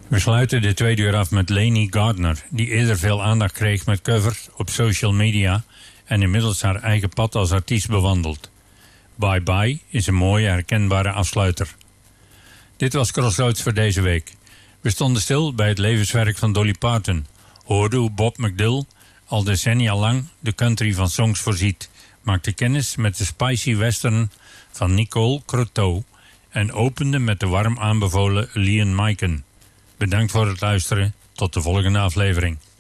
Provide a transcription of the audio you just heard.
We sluiten de tweede uur af met Lainey Gardner, die eerder veel aandacht kreeg met covers op social media en inmiddels haar eigen pad als artiest bewandelt. Bye Bye is een mooie herkenbare afsluiter. Dit was Crossroads voor deze week. We stonden stil bij het levenswerk van Dolly Parton, hoorden hoe Bob McDill al decennia lang de country van songs voorziet, maakte kennis met de spicy western van Nicole Croteau en opende met de warm aanbevolen Leon Miken. Bedankt voor het luisteren. Tot de volgende aflevering.